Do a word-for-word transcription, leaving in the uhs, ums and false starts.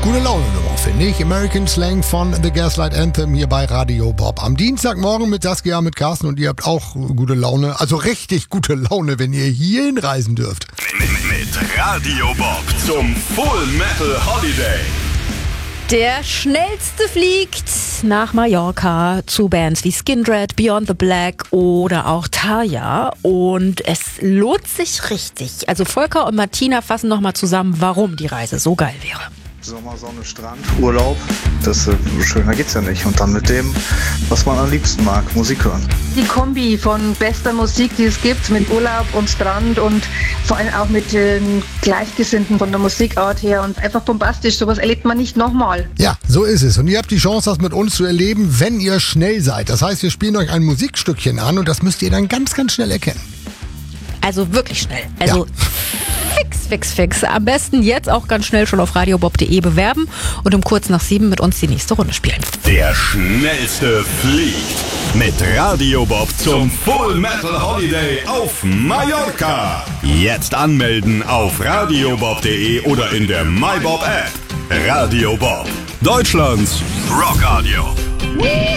Gute Laune Nummer, finde ich. American Slang von The Gaslight Anthem hier bei Radio Bob. Am Dienstagmorgen mit Saskia, mit Carsten, und ihr habt auch gute Laune. Also richtig gute Laune, wenn ihr hier hinreisen dürft. Mit Radio Bob zum Full Metal Holiday. Der Schnellste fliegt nach Mallorca zu Bands wie Skindred, Beyond the Black oder auch Tarja. Und es lohnt sich richtig. Also Volker und Martina fassen nochmal zusammen, warum die Reise so geil wäre. Sommer, Sonne, Strand, Urlaub, das äh, schöner geht's ja nicht. Und dann mit dem, was man am liebsten mag, Musik hören. Die Kombi von bester Musik, die es gibt, mit Urlaub und Strand und vor allem auch mit den Gleichgesinnten von der Musikart her und einfach bombastisch, sowas erlebt man nicht nochmal. Ja, so ist es. Und ihr habt die Chance, das mit uns zu erleben, wenn ihr schnell seid. Das heißt, wir spielen euch ein Musikstückchen an und das müsst ihr dann ganz, ganz schnell erkennen. Also wirklich schnell. Also Ja. fix, fix, fix. Am besten jetzt auch ganz schnell schon auf radiobob punkt de bewerben und um kurz nach sieben mit uns die nächste Runde spielen. Der Schnellste fliegt mit Radio Bob zum Full Metal Holiday auf Mallorca. Jetzt anmelden auf radiobob punkt de oder in der MyBob App. Radio Bob, Deutschlands Rockradio.